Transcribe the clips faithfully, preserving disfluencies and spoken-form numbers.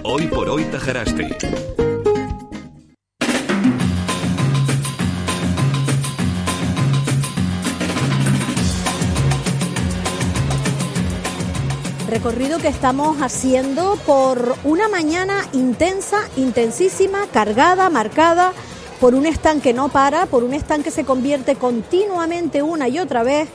Hoy por hoy Tajaraste. Recorrido que estamos haciendo por una mañana intensa, intensísima, cargada, marcada por un stand que no para, por un stand que se convierte continuamente una y otra vez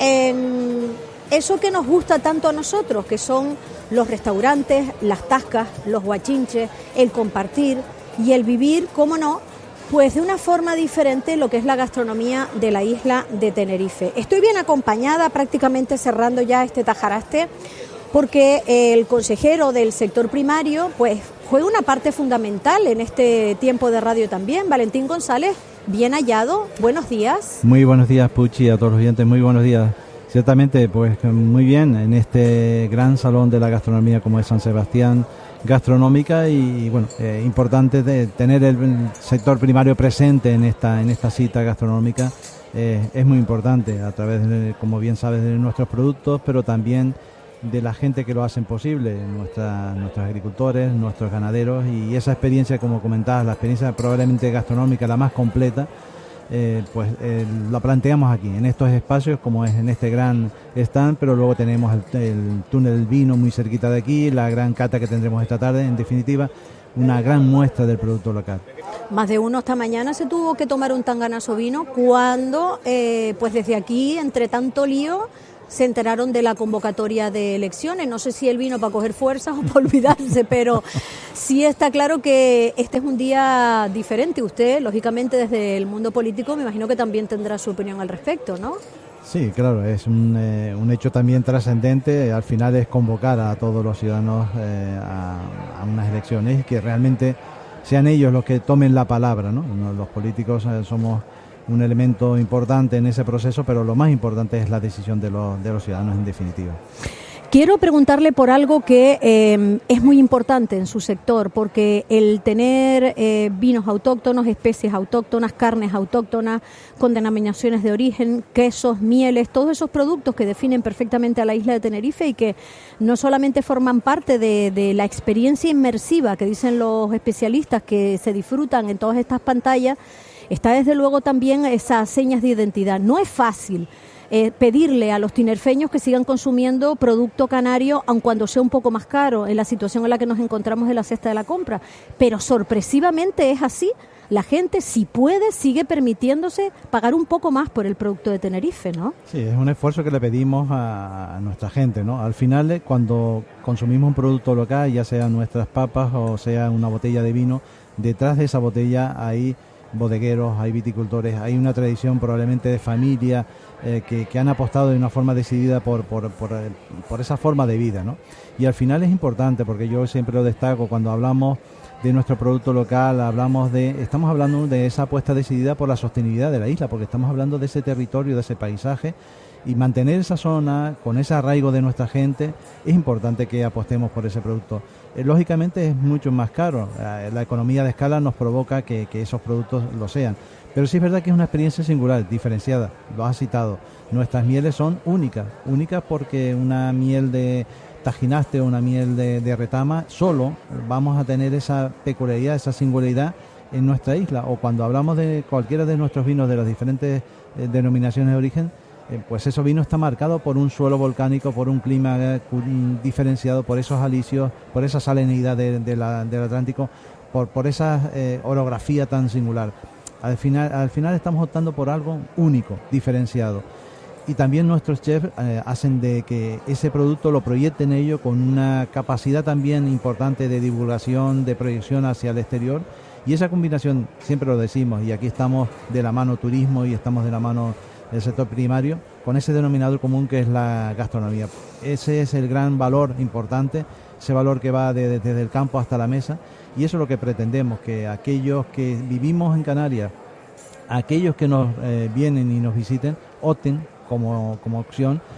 en eso que nos gusta tanto a nosotros, que son los restaurantes, las tascas, los guachinches, el compartir y el vivir, cómo no, pues de una forma diferente lo que es la gastronomía de la isla de Tenerife. Estoy bien acompañada, prácticamente cerrando ya este Tajaraste, porque el consejero del sector primario pues juega una parte fundamental en este tiempo de radio también. Valentín González, bien hallado, buenos días. Muy buenos días, Puchi, a todos los oyentes, muy buenos días. Ciertamente, pues muy bien, en este gran salón de la gastronomía como es San Sebastián Gastronómica y bueno, eh, importante de tener el sector primario presente en esta, en esta cita gastronómica, eh, es muy importante a través, de, como bien sabes, de nuestros productos, pero también de la gente que lo hacen posible, nuestra, nuestros agricultores, nuestros ganaderos, y esa experiencia, como comentabas, la experiencia probablemente gastronómica la más completa, eh, pues eh, la planteamos aquí, en estos espacios, como es en este gran stand, pero luego tenemos el, el túnel del vino muy cerquita de aquí, la gran cata que tendremos esta tarde, en definitiva, una gran muestra del producto local. Más de uno esta mañana se tuvo que tomar un tanganazo vino cuando, eh, pues desde aquí, entre tanto lío, se enteraron de la convocatoria de elecciones. No sé si él vino para coger fuerzas o para olvidarse, pero sí está claro que este es un día diferente. Usted, lógicamente, desde el mundo político, me imagino que también tendrá su opinión al respecto, ¿no? Sí, claro, es un, eh, un hecho también trascendente. Al final es convocar a todos los ciudadanos eh, a, a unas elecciones y que realmente sean ellos los que tomen la palabra, ¿no? Los políticos eh, somos un elemento importante en ese proceso, pero lo más importante es la decisión de los, de los ciudadanos en definitiva. Quiero preguntarle por algo que eh, es muy importante en su sector, porque el tener eh, vinos autóctonos, especies autóctonas, carnes autóctonas, con denominaciones de origen, quesos, mieles, todos esos productos que definen perfectamente a la isla de Tenerife y que no solamente forman parte de, de la experiencia inmersiva que dicen los especialistas que se disfrutan en todas estas pantallas, está desde luego también esas señas de identidad. No es fácil eh, pedirle a los tinerfeños que sigan consumiendo producto canario, aun cuando sea un poco más caro en la situación en la que nos encontramos de la cesta de la compra, pero sorpresivamente es así. La gente, si puede, sigue permitiéndose pagar un poco más por el producto de Tenerife, ¿no? Sí, es un esfuerzo que le pedimos a, a nuestra gente, ¿no? Al final, cuando consumimos un producto local, ya sea nuestras papas o sea una botella de vino, detrás de esa botella hay bodegueros, hay viticultores, hay una tradición probablemente de familia eh, que, que han apostado de una forma decidida por, por, por, por esa forma de vida, ¿no? Y al final es importante, porque yo siempre lo destaco, cuando hablamos de nuestro producto local, hablamos de, estamos hablando de esa apuesta decidida por la sostenibilidad de la isla, porque estamos hablando de ese territorio, de ese paisaje, y mantener esa zona con ese arraigo de nuestra gente, es importante que apostemos por ese producto. Eh, lógicamente es mucho más caro, eh, la economía de escala nos provoca que, que esos productos lo sean, pero sí es verdad que es una experiencia singular, diferenciada, lo has citado. Nuestras mieles son únicas, únicas porque una miel de Tajinaste o una miel de, de retama, solo vamos a tener esa peculiaridad, esa singularidad en nuestra isla, o cuando hablamos de cualquiera de nuestros vinos de las diferentes eh, denominaciones de origen, eh, pues ese vino está marcado por un suelo volcánico, por un clima eh, diferenciado, por esos alisios, por esa salinidad de, de la, del Atlántico, por, por esa eh, orografía tan singular. Al final, al final estamos optando por algo único, diferenciado. Y también nuestros chefs eh, hacen de que ese producto lo proyecten ellos con una capacidad también importante de divulgación, de proyección hacia el exterior. Y esa combinación, siempre lo decimos, y aquí estamos de la mano turismo y estamos de la mano del sector primario, con ese denominador común que es la gastronomía. Ese es el gran valor importante, ese valor que va de, de, desde el campo hasta la mesa, y eso es lo que pretendemos, que aquellos que vivimos en Canarias, aquellos que nos eh, vienen y nos visiten, opten como, como opción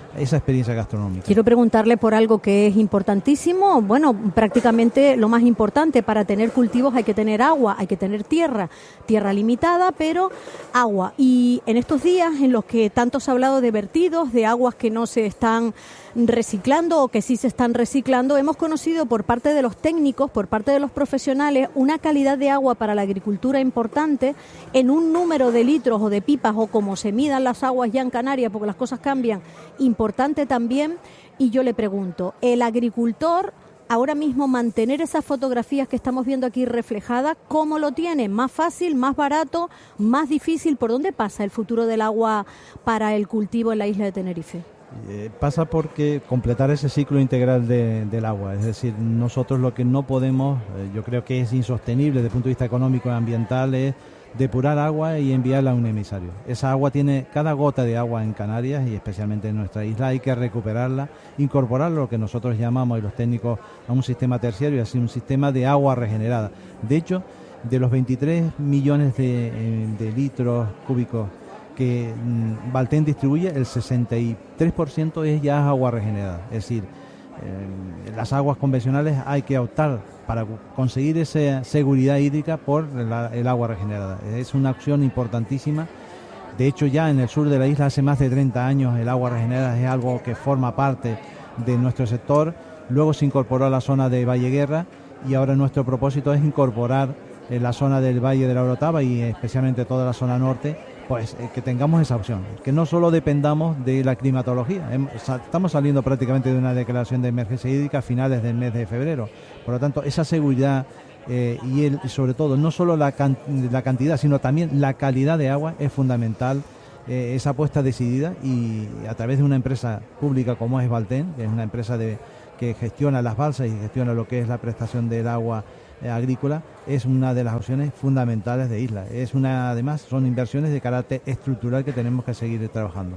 esa experiencia gastronómica. Quiero preguntarle por algo que es importantísimo, bueno, prácticamente lo más importante. Para tener cultivos hay que tener agua, hay que tener tierra, tierra limitada, pero agua. Y en estos días en los que tanto se ha hablado de vertidos, de aguas que no se están reciclando o que sí se están reciclando, hemos conocido por parte de los técnicos, por parte de los profesionales, una calidad de agua para la agricultura importante, en un número de litros o de pipas o como se midan las aguas ya en Canarias, porque las cosas cambian, importante también. Y yo le pregunto, el agricultor ahora mismo mantener esas fotografías que estamos viendo aquí reflejadas, ¿cómo lo tiene? ¿Más fácil, más barato, más difícil? ¿Por dónde pasa el futuro del agua para el cultivo en la isla de Tenerife? Eh, pasa porque completar ese ciclo integral de, del agua, es decir, nosotros lo que no podemos, eh, yo creo que es insostenible desde el punto de vista económico y ambiental, es depurar agua y enviarla a un emisario. Esa agua tiene, cada gota de agua en Canarias y especialmente en nuestra isla, hay que recuperarla, incorporarla, lo que nosotros llamamos y los técnicos, a un sistema terciario, así un sistema de agua regenerada. De hecho, de los veintitrés millones de, eh, de litros cúbicos que mm, Valten distribuye, el sesenta y tres por ciento es ya agua regenerada. Es decir, eh, las aguas convencionales hay que optar para conseguir esa seguridad hídrica por la, el agua regenerada. Es una opción importantísima. De hecho, ya en el sur de la isla hace más de treinta años el agua regenerada es algo que forma parte de nuestro sector. Luego se incorporó a la zona de Valle Guerra y ahora nuestro propósito es incorporar en la zona del Valle de la Orotava y especialmente toda la zona norte, pues eh, que tengamos esa opción, que no solo dependamos de la climatología. Estamos saliendo prácticamente de una declaración de emergencia hídrica a finales del mes de febrero. Por lo tanto, esa seguridad eh, y, el, y sobre todo no solo la, can, la cantidad, sino también la calidad de agua es fundamental. Eh, esa apuesta decidida y a través de una empresa pública como es Valten, que es una empresa de, que gestiona las balsas y gestiona lo que es la prestación del agua agrícola, es una de las opciones fundamentales de isla. Es una, además, son inversiones de carácter estructural que tenemos que seguir trabajando.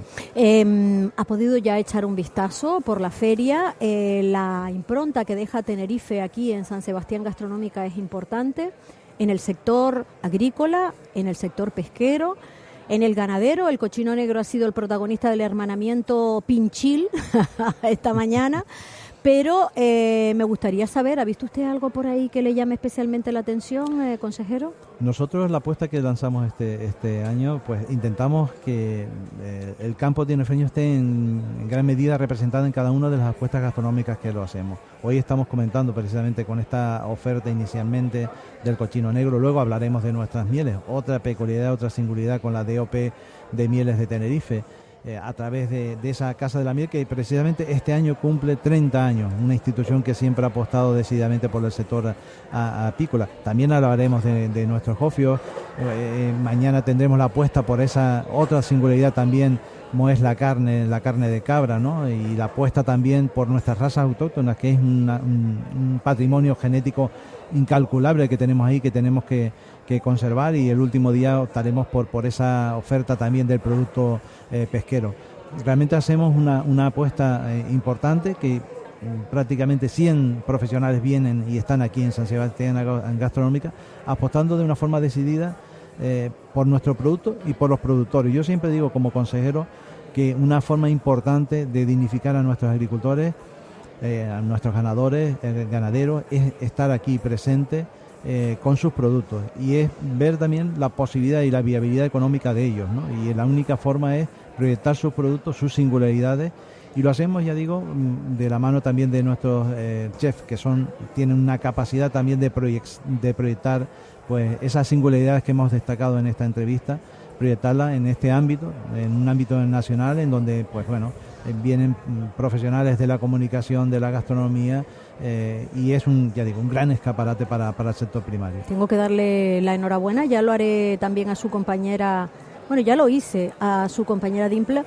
Eh, ¿Ha podido ya echar un vistazo por la feria? Eh, la impronta que deja Tenerife aquí en San Sebastián Gastronómica es importante en el sector agrícola, en el sector pesquero, en el ganadero. El cochino negro ha sido el protagonista del hermanamiento Pinchil esta mañana. Pero eh, me gustaría saber, ¿ha visto usted algo por ahí que le llame especialmente la atención, eh, consejero? Nosotros la apuesta que lanzamos este este año, pues intentamos que eh, el campo tinerfeño esté en, en gran medida representado en cada una de las apuestas gastronómicas que lo hacemos. Hoy estamos comentando precisamente con esta oferta inicialmente del cochino negro, luego hablaremos de nuestras mieles, otra peculiaridad, otra singularidad con la D O P de Mieles de Tenerife. Eh, a través de, de esa Casa de la Miel que precisamente este año cumple treinta años, una institución que siempre ha apostado decididamente por el sector apícola. También hablaremos de, de nuestros jofios, eh, mañana tendremos la apuesta por esa otra singularidad también, como es la carne, la carne de cabra, ¿no? Y la apuesta también por nuestras razas autóctonas, que es una, un, un patrimonio genético incalculable que tenemos ahí, que tenemos que que conservar, y el último día optaremos por, por esa oferta también del producto eh, pesquero. Realmente hacemos una, una apuesta eh, importante que eh, prácticamente cien profesionales vienen y están aquí en San Sebastián Gastronómica apostando de una forma decidida eh, por nuestro producto y por los productores. Yo siempre digo como consejero que una forma importante de dignificar a nuestros agricultores, eh, a nuestros ganadores, eh, ganaderos, es estar aquí presente Eh, con sus productos, y es ver también la posibilidad y la viabilidad económica de ellos, ¿no? Y la única forma es proyectar sus productos, sus singularidades, y lo hacemos, ya digo, de la mano también de nuestros eh, chefs, que son tienen una capacidad también de, proyect, de proyectar pues esas singularidades que hemos destacado en esta entrevista, proyectarlas en este ámbito, en un ámbito nacional, en donde pues bueno, vienen profesionales de la comunicación, de la gastronomía, eh, y es un, ya digo, un gran escaparate para, para el sector primario. Tengo que darle la enhorabuena, ya lo haré también a su compañera, bueno, ya lo hice a su compañera Dimpla,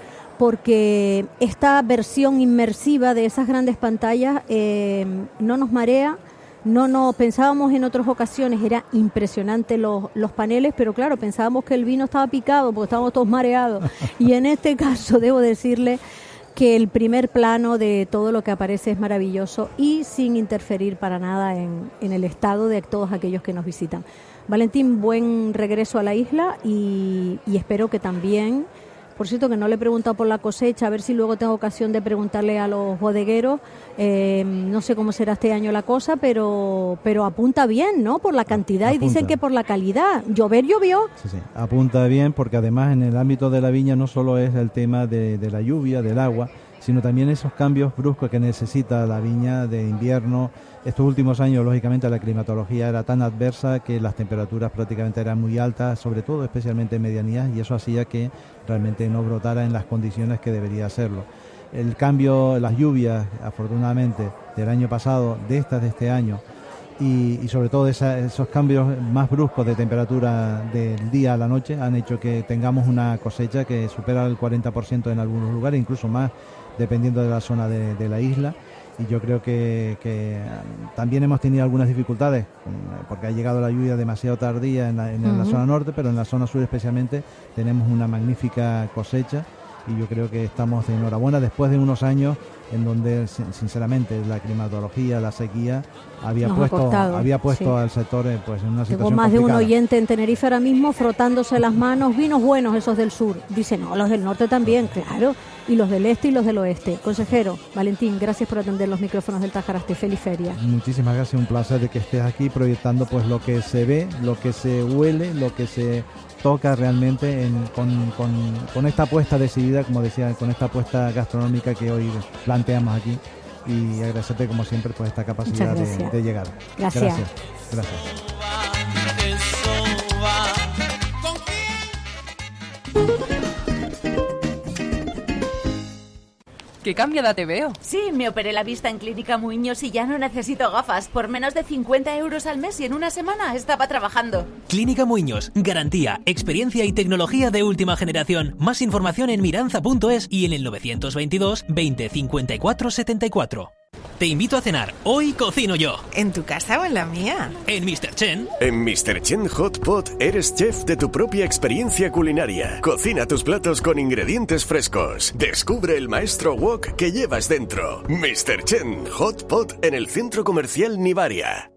porque esta versión inmersiva de esas grandes pantallas eh, no nos marea. No, no, pensábamos en otras ocasiones, era impresionante los, los paneles, pero claro, pensábamos que el vino estaba picado porque estábamos todos mareados. Y en este caso debo decirle que el primer plano de todo lo que aparece es maravilloso y sin interferir para nada en, en el estado de todos aquellos que nos visitan. Valentín, buen regreso a la isla y, y espero que también Por cierto, que no le he preguntado por la cosecha, a ver si luego tengo ocasión de preguntarle a los bodegueros. Eh, no sé cómo será este año la cosa, pero pero apunta bien, ¿no? Por la cantidad apunta. Y dicen que por la calidad. Llover llovió. Sí, sí, apunta bien porque además en el ámbito de la viña no solo es el tema de, de la lluvia, del agua, sino también esos cambios bruscos que necesita la viña de invierno. Estos últimos años, lógicamente, la climatología era tan adversa que las temperaturas prácticamente eran muy altas, sobre todo, especialmente en medianías, y eso hacía que realmente no brotara en las condiciones que debería hacerlo. El cambio, las lluvias, afortunadamente, del año pasado, de estas de este año, y, y sobre todo esa, esos cambios más bruscos de temperatura del día a la noche han hecho que tengamos una cosecha que supera el cuarenta por ciento en algunos lugares, incluso más, dependiendo de la zona de, de la isla. Y yo creo que, que también hemos tenido algunas dificultades porque ha llegado la lluvia demasiado tardía en la, en uh-huh. la zona norte, pero en la zona sur especialmente tenemos una magnífica cosecha y yo creo que estamos de enhorabuena después de unos años en donde sinceramente la climatología, la sequía había Nos puesto había puesto sí. al sector pues en una situación Tengo más complicada. De un oyente en Tenerife ahora mismo frotándose las manos, vinos buenos esos del sur. Dice, no, los del norte también, claro, y los del este y los del oeste. Consejero, Valentín, gracias por atender los micrófonos del Tajaraste. Feliz feria. Muchísimas gracias, un placer de que estés aquí proyectando pues lo que se ve, lo que se huele, lo que se toca realmente en, con, con, con esta apuesta decidida, como decía, con esta apuesta gastronómica que hoy planteamos aquí, y agradecerte como siempre por esta capacidad de, de llegar. Gracias. Gracias. Gracias. ¡Qué cambiada te veo! Sí, me operé la vista en Clínica Muiños y ya no necesito gafas. Por menos de cincuenta euros al mes y en una semana estaba trabajando. Clínica Muiños. Garantía, experiencia y tecnología de última generación. Más información en miranza punto es y en el novecientos veintidós veinte cincuenta y cuatro setenta y cuatro. Te invito a cenar. Hoy cocino yo. ¿En tu casa o en la mía? En mister Chen. En mister Chen Hot Pot eres chef de tu propia experiencia culinaria. Cocina tus platos con ingredientes frescos. Descubre el maestro wok que llevas dentro. mister Chen Hot Pot en el Centro Comercial Nivaria.